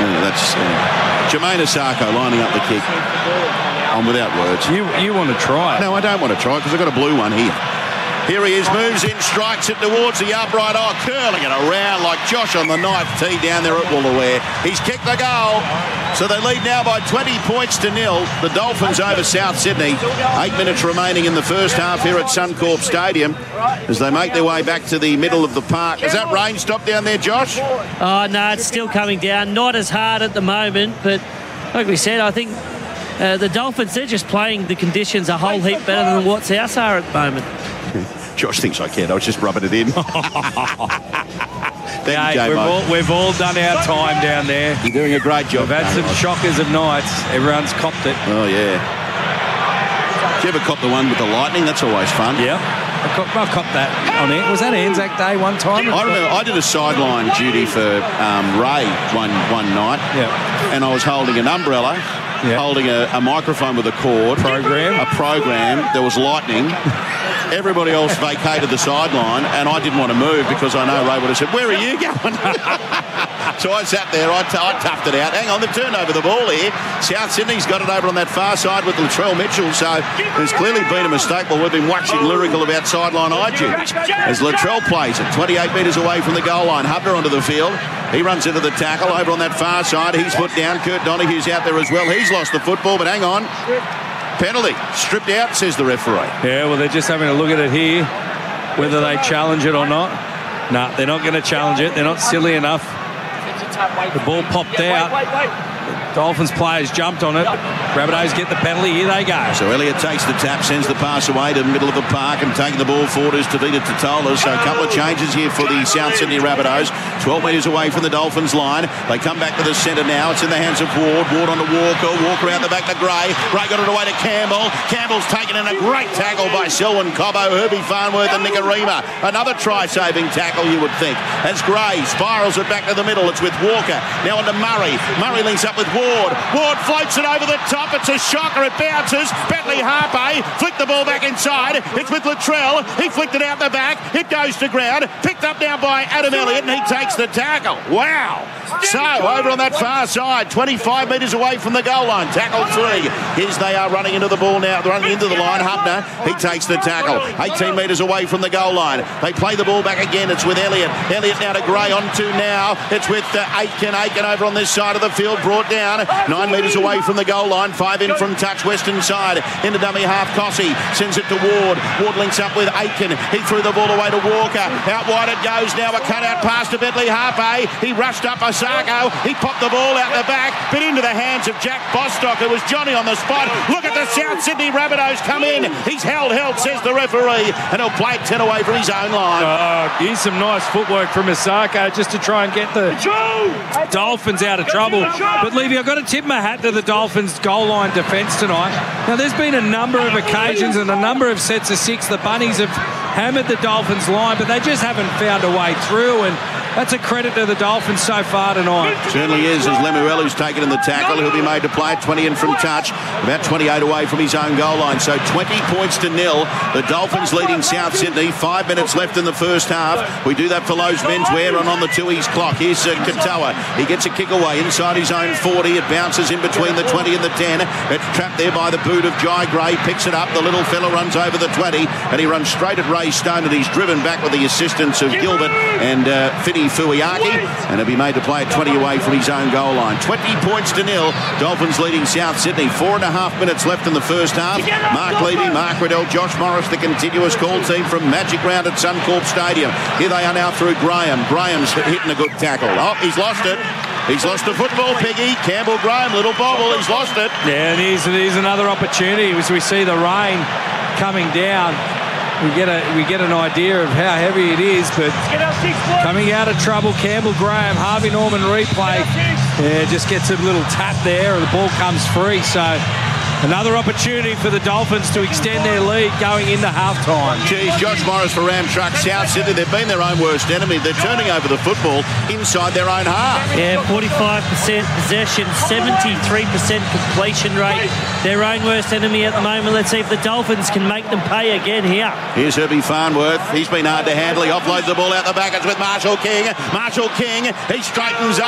That's Jermaine Asako lining up the kick. I'm without words. You want to try it? No, I don't want to try it because I've got a blue one here. Here he is, moves in, strikes it towards the upright. Oh, curling it around like Josh on the ninth tee down there at Woolooware. He's kicked the goal. So they lead now by 20 points to 0. The Dolphins over South Sydney. 8 minutes remaining in the first half here at Suncorp Stadium as they make their way back to the middle of the park. Has that rain stopped down there, Josh? Oh, no, it's still coming down. Not as hard at the moment, but like we said, I think the Dolphins, they're just playing the conditions a whole heap better than what South are at the moment. Josh thinks I can. I was just rubbing it in. We've all done our time down there. You're doing a great job. We've had some shockers of nights. Everyone's copped it. Oh, yeah. Did you ever cop the one with the lightning? That's always fun. Yeah. I copped that on it. Was that Anzac Day one time? I remember I did a sideline duty for Ray one night. Yeah. And I was holding an umbrella, holding a microphone with a cord. A program. There was lightning. Everybody else vacated the sideline, and I didn't want to move because I know Ray would have said, "Where are you going?" So I sat there, I toughed it out. Hang on, they've turned over the ball here. South Sydney's got it over on that far side with Latrell Mitchell, so there's clearly been a mistake. Well, we've been waxing lyrical about sideline eye duties as Latrell plays it 28 metres away from the goal line. Hubner onto the field. He runs into the tackle over on that far side. He's put down. Kurt Donohue's out there as well. He's lost the football, but hang on. Penalty. Stripped out, says the referee. Yeah, well, they're just having a look at it here, whether they challenge it or not. No, they're not going to challenge it. They're not silly enough. The ball popped out. Dolphins players jumped on it. Rabbitohs get the penalty. Here they go. So Elliott takes the tap, sends the pass away to the middle of the park, and taking the ball forward is Tavita Totola. So a couple of changes here for the South Sydney Rabbitohs. 12 metres away from the Dolphins line. They come back to the centre now. It's in the hands of Ward. Ward on to Walker. Walker out the back to Gray. Gray got it away to Campbell. Campbell's taken in a great tackle by Selwyn Cobbo, Herbie Farnworth and Nicarima. Another try-saving tackle, you would think. As Gray spirals it back to the middle. It's with Walker. Now on to Murray. Murray links up with Ward. Ward floats it over the top. It's a shocker. It bounces. Bentley Harpe flicked the ball back inside. It's with Latrell. He flicked it out the back. It goes to ground. Picked up now by Adam Elliott, and he takes the tackle. Wow. So over on that far side, 25 metres away from the goal line. Tackle 3. Here's they are running into the ball now. They're running into the line. Hubner, he takes the tackle. 18 metres away from the goal line. They play the ball back again. It's with Elliott. Elliott now to Gray on to now. It's with Aitken. Aitken over on this side of the field. Brought down. 9 metres away from the goal line. 5 in from touch. Western side. Into dummy half. Cossey sends it to Ward. Ward links up with Aitken. He threw the ball away to Walker. Out wide it goes now. A cut out pass to Bentley Harpe. He rushed up Asako. He popped the ball out the back, but into the hands of Jack Bostock. It was Johnny on the spot. Look at the South Sydney Rabbitohs come in. He's held, says the referee, and he'll play it 10 away from his own line. Here's some nice footwork from Asako just to try and get the Dolphins out of trouble. But Levy, I've got to tip my hat to the Dolphins' goal line defence tonight. Now, there's been a number of occasions and a number of sets of 6. The Bunnies have hammered the Dolphins' line, but they just haven't found a way through, and that's a credit to the Dolphins so far tonight. Certainly is, as Lemuelu's taken in the tackle. He'll be made to play it 20 in from touch, about 28 away from his own goal line. So 20 points to 0. The Dolphins leading South Sydney. 5 minutes left in the first half. We do that for Lowe's Menswear and on the Tui's clock. Here's Katoa. He gets a kick away inside his own 40. It bounces in between the 20 and the 10. It's trapped there by the boot of Jai Gray. Picks it up. The little fella runs over the 20 and he runs straight at Ray Stone, and he's driven back with the assistance of Gilbert and Fidi Fuiaki, and he'll be made to play at 20 away from his own goal line. 20 points to 0. Dolphins leading South Sydney. 4.5 minutes left in the first half. Mark Levy, Mark Riddell, Josh Morris, the continuous call team from Magic Round at Suncorp Stadium. Here they are now through Graham. Graham's hitting a good tackle. Oh, he's lost it. He's lost the football, Piggy. Campbell Graham, little bobble, he's lost it. Yeah, and here's another opportunity as we see the rain coming down. We get an idea of how heavy it is, but coming out of trouble, Campbell Graham, Harvey Norman replay. Yeah, just gets a little tap there, and the ball comes free. So another opportunity for the Dolphins to extend their lead going into halftime. Geez, Josh Morris for Ram Truck. South Sydney, they've been their own worst enemy. They're turning over the football inside their own half. Yeah, 45% possession, 73% completion rate. Their own worst enemy at the moment. Let's see if the Dolphins can make them pay again here. Here's Herbie Farnworth. He's been hard to handle. He offloads the ball out the back. It's with Marshall King. Marshall King, he straightens